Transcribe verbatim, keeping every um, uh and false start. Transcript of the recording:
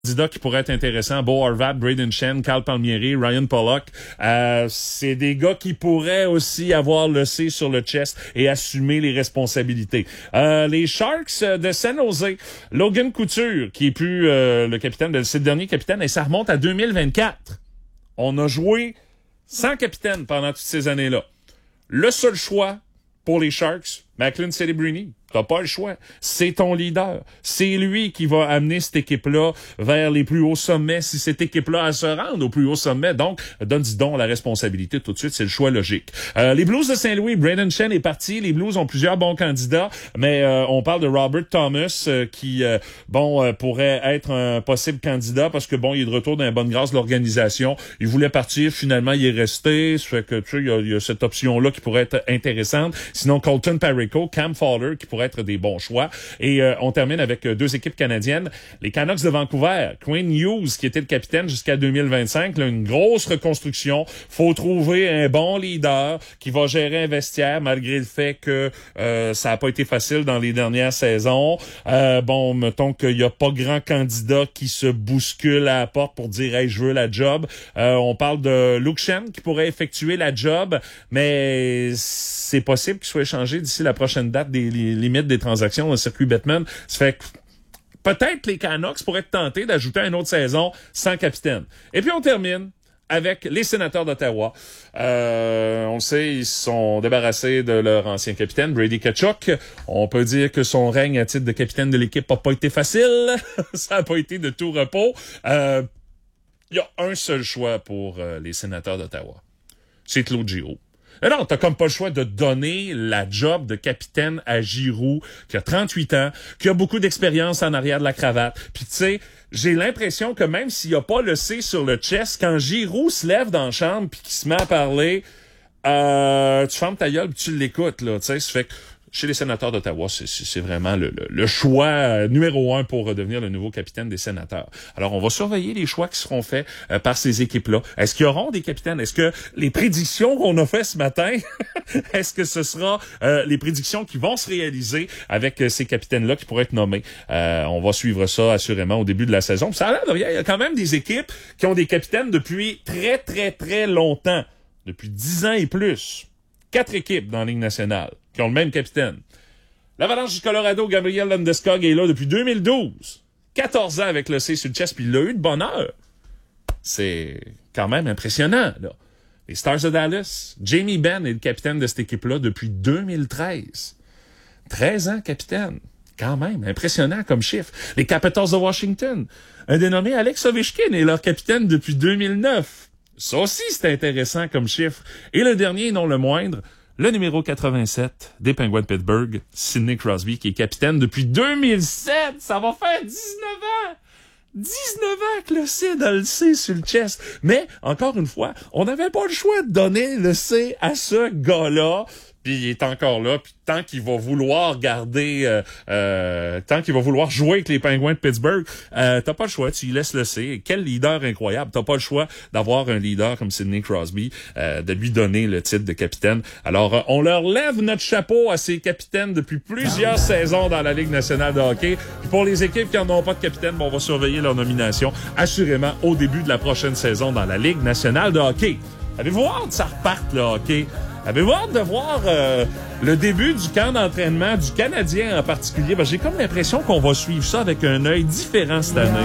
Candidats qui pourraient être intéressants, Bo Horvat, Braden Shen, Cal Palmieri, Ryan Pollock, euh, c'est des gars qui pourraient aussi avoir le C sur le chest et assumer les responsabilités. Euh, les Sharks de San Jose, Logan Couture, qui est plus euh, le capitaine, c'est le dernier capitaine, et ça remonte à deux mille vingt-quatre. On a joué sans capitaine pendant toutes ces années-là. Le seul choix pour les Sharks, Macklin Celebrini. T'as pas le choix. C'est ton leader. C'est lui qui va amener cette équipe-là vers les plus hauts sommets si cette équipe-là a se rendre au plus haut sommet. Donc, donne-y donc la responsabilité tout de suite. C'est le choix logique. Euh, les Blues de Saint-Louis, Braden Shen est parti. Les Blues ont plusieurs bons candidats, mais euh, on parle de Robert Thomas euh, qui, euh, bon, euh, pourrait être un possible candidat parce que, bon, il est de retour dans la bonne grâce de l'organisation. Il voulait partir. Finalement, il est resté. Ça fait que, tu sais, il y a, il y a cette option-là qui pourrait être intéressante. Sinon, Colton Parayko, Cam Fowler, qui pourrait être des bons choix. Et euh, on termine avec euh, deux équipes canadiennes. Les Canucks de Vancouver, Quinn Hughes, qui était le capitaine jusqu'à deux mille vingt-cinq, là, une grosse reconstruction. Faut trouver un bon leader qui va gérer un vestiaire malgré le fait que euh, ça n'a pas été facile dans les dernières saisons. Euh, bon, mettons qu'il n'y a pas grand candidat qui se bouscule à la porte pour dire « Hey, je veux la job ». Euh, on parle de Luke Schenn qui pourrait effectuer la job, mais c'est possible qu'il soit échangé d'ici la prochaine date des les limites des transactions dans le circuit Bettman. Ça fait que peut-être les Canucks pourraient être tentés d'ajouter une autre saison sans capitaine. Et puis on termine avec les Sénateurs d'Ottawa. Euh, on le sait, ils se sont débarrassés de leur ancien capitaine, Brady Tkachuk. On peut dire que son règne à titre de capitaine de l'équipe n'a pas été facile. Ça n'a pas été de tout repos. Euh, il y a un seul choix pour euh, les Sénateurs d'Ottawa. C'est Claude Giroux. Mais non, t'as comme pas le choix de donner la job de capitaine à Giroux, qui a trente-huit ans, qui a beaucoup d'expérience en arrière de la cravate. Puis tu sais, j'ai l'impression que même s'il y a pas le C sur le chest, quand Giroux se lève dans la chambre puis qu'il se met à parler, euh, tu fermes ta gueule puis tu l'écoutes, là, tu sais, ça fait que chez les Sénateurs d'Ottawa, c'est, c'est vraiment le, le, le choix numéro un pour devenir le nouveau capitaine des Sénateurs. Alors, on va surveiller les choix qui seront faits euh, par ces équipes-là. Est-ce qu'il y aura des capitaines? Est-ce que les prédictions qu'on a faites ce matin, est-ce que ce sera euh, les prédictions qui vont se réaliser avec euh, ces capitaines-là qui pourraient être nommés? Euh, on va suivre ça assurément au début de la saison. Puis ça a l'air de rien. Il y a quand même des équipes qui ont des capitaines depuis très, très, très longtemps. Depuis dix ans et plus. Quatre équipes dans la Ligue nationale qui ont le même capitaine. L'Avalanche du Colorado, Gabriel Landeskog est là depuis deux mille douze. quatorze ans avec le C sur le chest, puis il l'a eu de bonne heure. C'est quand même impressionnant, là. Les Stars de Dallas, Jamie Benn est le capitaine de cette équipe-là depuis deux mille treize. treize ans capitaine. Quand même, impressionnant comme chiffre. Les Capitals de Washington, un dénommé Alex Ovechkin est leur capitaine depuis deux mille neuf. Ça aussi, c'est intéressant comme chiffre. Et le dernier, non le moindre, le numéro quatre-vingt-sept des Penguins de Pittsburgh, Sidney Crosby, qui est capitaine depuis deux mille sept. Ça va faire dix-neuf ans! dix-neuf ans que le C a le C sur le chest. Mais, encore une fois, on n'avait pas le choix de donner le C à ce gars-là. Puis il est encore là, puis tant qu'il va vouloir garder, euh, euh, tant qu'il va vouloir jouer avec les Penguins de Pittsburgh, euh, t'as pas le choix, tu y laisses le C. Quel leader incroyable, t'as pas le choix d'avoir un leader comme Sidney Crosby, euh, de lui donner le titre de capitaine. Alors, euh, on leur lève notre chapeau à ces capitaines depuis plusieurs saisons dans la Ligue nationale de hockey. Puis pour les équipes qui n'en ont pas de capitaine, bon, on va surveiller leur nomination assurément au début de la prochaine saison dans la Ligue nationale de hockey. Avez-vous hâte que ça reparte, le hockey? Avez-vous hâte de voir euh, le début du camp d'entraînement du Canadien en particulier? Ben, j'ai comme l'impression qu'on va suivre ça avec un œil différent cette année.